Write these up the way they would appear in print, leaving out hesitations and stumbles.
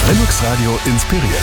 Linux Radio inspiriert.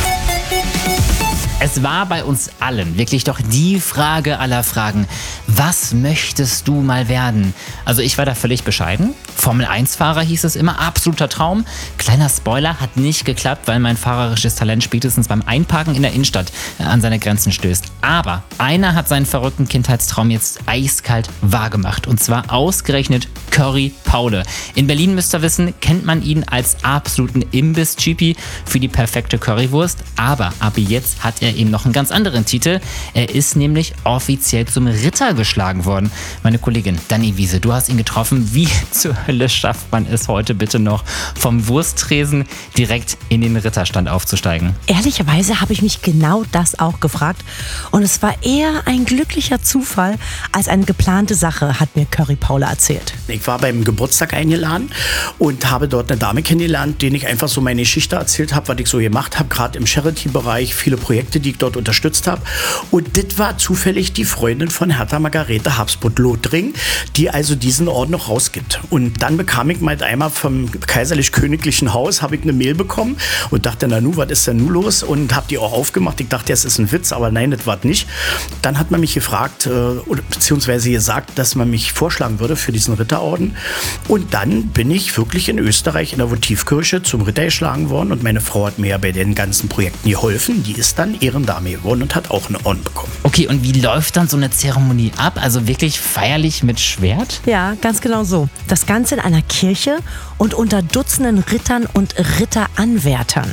Es war bei uns allen wirklich doch die Frage aller Fragen. Was möchtest du mal werden? Also ich war da völlig bescheiden. Formel-1-Fahrer hieß es immer, absoluter Traum. Kleiner Spoiler, hat nicht geklappt, weil mein fahrerisches Talent spätestens beim Einparken in der Innenstadt an seine Grenzen stößt. Aber einer hat seinen verrückten Kindheitstraum jetzt eiskalt wahrgemacht. Und zwar ausgerechnet Curry Paule. In Berlin, müsst ihr wissen, kennt man ihn als absoluten Imbiss-Cheapie für die perfekte Currywurst. Aber ab jetzt hat er eben noch einen ganz anderen Titel. Er ist nämlich offiziell zum Ritter geschlagen worden. Meine Kollegin Dani Wiese, du hast ihn getroffen. Wie zur Hölle schafft man es heute bitte noch, vom Wursttresen direkt in den Ritterstand aufzusteigen? Ehrlicherweise habe ich mich genau das auch gefragt. Und es war eher ein glücklicher Zufall als eine geplante Sache, hat mir Curry Paule erzählt. Ich war beim Geburtstag eingeladen und habe dort eine Dame kennengelernt, denen ich einfach so meine Geschichte erzählt habe, was ich so gemacht habe, gerade im Charity-Bereich, viele Projekte, die ich dort unterstützt habe. Und das war zufällig die Freundin von Hertha Margarete Habsburg-Lothringen, die also diesen Orden noch rausgibt. Und dann bekam ich mal einmal vom kaiserlich-königlichen Haus, habe ich eine Mail bekommen und dachte, na nu, was ist denn nun los? Und habe die auch aufgemacht. Ich dachte, es ist ein Witz, aber nein, das war nicht. Dann hat man mich gefragt, beziehungsweise gesagt, dass man mich vorschlagen würde für diesen Ritterorden. Und dann bin ich wirklich in Österreich in der Votivkirche zum Ritter geschlagen worden und meine Frau hat mir ja bei den ganzen Projekten geholfen. Die ist dann Ehrendame geworden und hat auch einen Orden bekommen. Okay, und wie läuft dann so eine Zeremonie ab? Also wirklich feierlich mit Schwert? Ja, ganz genau so. Das Ganze in einer Kirche und unter Dutzenden Rittern und Ritteranwärtern.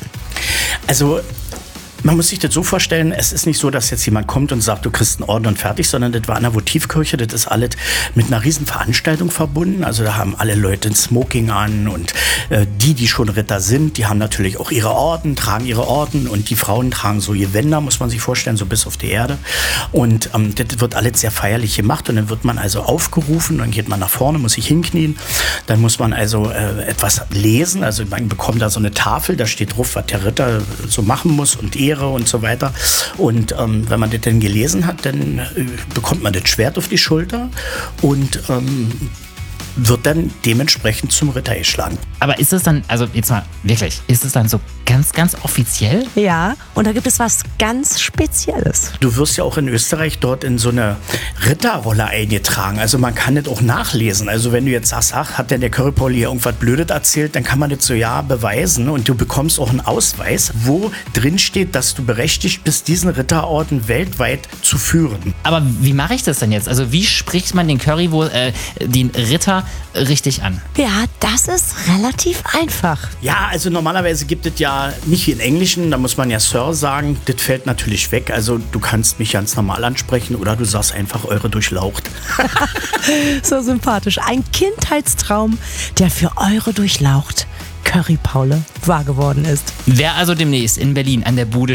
Also man muss sich das so vorstellen, es ist nicht so, dass jetzt jemand kommt und sagt, du kriegst einen Orden und fertig, sondern das war in der Votivkirche, das ist alles mit einer riesen Veranstaltung verbunden. Also da haben alle Leute ein Smoking an und die schon Ritter sind, die haben natürlich auch ihre Orden, tragen ihre Orden und die Frauen tragen so Gewänder, muss man sich vorstellen, so bis auf die Erde. Und das wird alles sehr feierlich gemacht und dann wird man also aufgerufen, dann geht man nach vorne, muss sich hinknien, dann muss man also etwas lesen, also man bekommt da so eine Tafel, da steht drauf, was der Ritter so machen muss und und so weiter. Und wenn man das dann gelesen hat, dann bekommt man das Schwert auf die Schulter und wird dann dementsprechend zum Ritter geschlagen. Aber ist es dann, also jetzt mal wirklich, ist es dann so ganz, ganz offiziell? Ja, und da gibt es was ganz Spezielles. Du wirst ja auch in Österreich dort in so eine Ritterrolle eingetragen. Also man kann das auch nachlesen. Also wenn du jetzt sagst, ach, hat denn der Curry Paule hier irgendwas Blödes erzählt, dann kann man das so ja beweisen und du bekommst auch einen Ausweis, wo drin steht, dass du berechtigt bist, diesen Ritterorden weltweit zu führen. Aber wie mache ich das denn jetzt? Also wie spricht man den den Ritter richtig an? Ja, das ist relativ einfach. Ja, also normalerweise gibt es ja nicht wie in Englischen, da muss man ja Sir sagen, das fällt natürlich weg. Also du kannst mich ganz normal ansprechen oder du sagst einfach eure Durchlaucht. So sympathisch. Ein Kindheitstraum, der für eure Durchlaucht Curry Paule wahr geworden ist. Wer also demnächst in Berlin an der Bude